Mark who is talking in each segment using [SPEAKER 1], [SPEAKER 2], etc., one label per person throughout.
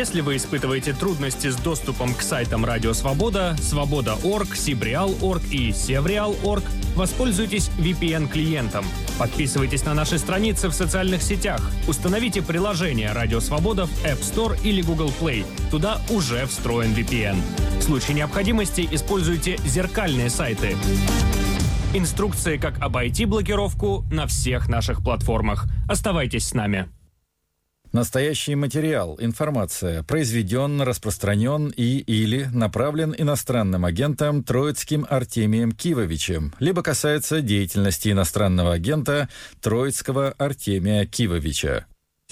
[SPEAKER 1] Если вы испытываете трудности с доступом к сайтам Радио Свобода, Свобода.орг, Сибреал.орг и Севреал.орг, воспользуйтесь VPN-клиентом. Подписывайтесь на наши страницы в социальных сетях. Установите приложение Радио Свобода в App Store или Google Play. Туда уже встроен VPN. В случае необходимости используйте зеркальные сайты. Инструкции, как обойти блокировку, на всех наших платформах. Оставайтесь с нами.
[SPEAKER 2] Настоящий материал, информация произведен, распространен или направлен иностранным агентом Троицким Артемием Кивовичем, либо касается деятельности иностранного агента Троицкого Артемия Кивовича.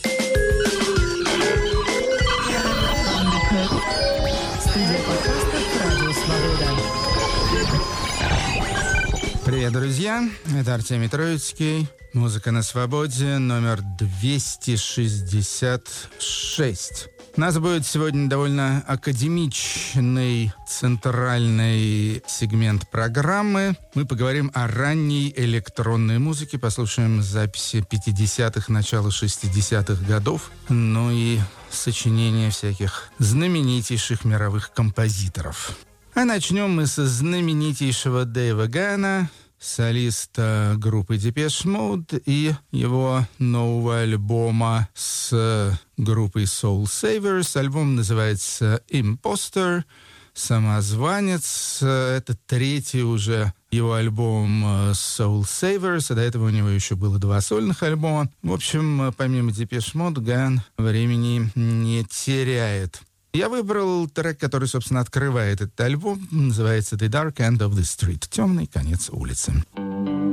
[SPEAKER 3] Привет, друзья! Это Артемий Троицкий. Музыка на свободе, номер 266. У нас будет сегодня довольно академичный центральный сегмент программы. Мы поговорим о ранней электронной музыке, послушаем записи 50-х, начала 60-х годов, ну и сочинения всяких знаменитейших мировых композиторов. А начнем мы со знаменитейшего Дэйва Гана, солиста группы Depeche Mode, и его нового альбома с группой Soul Savers. Альбом называется Imposter, самозванец. Это третий уже его альбом Soul Savers, а до этого у него еще было 2 сольных альбома. В общем, помимо Depeche Mode, Ган времени не теряет. Я выбрал трек, который, собственно, открывает этот альбом. Называется «The Dark End of the Street» — «Темный конец улицы».